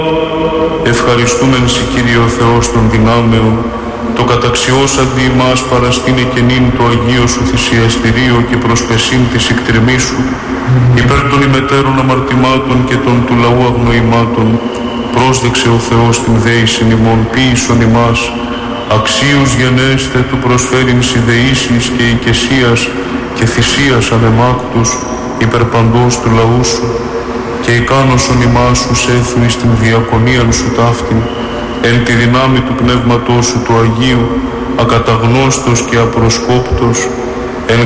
Ευχαριστούμεν σοι, Κύριε ο Θεός των δυνάμεων, το καταξιώσαντι ημάς παραστήνε και νυν το Αγίο Σου θυσιαστηρίο και προσπεσίν της εκτρεμής Σου, υπέρ των ημετέρων αμαρτημάτων και των του λαού αγνοημάτων, πρόσδεξε ο Θεός την δέησιν ημών, ποίησον ημάς, αξίους γενέστε του προσφέρειν συνδεήσεις και οικεσίας και θυσίας ανεμάκτους υπέρ παντός του λαού Σου, και ικάνωσον ημάς ους έθνη στην διακονίαν Σου ταύτην, εν τη δυνάμει του Πνεύματός Σου του Αγίου, ακαταγνώστος και απροσκόπτος,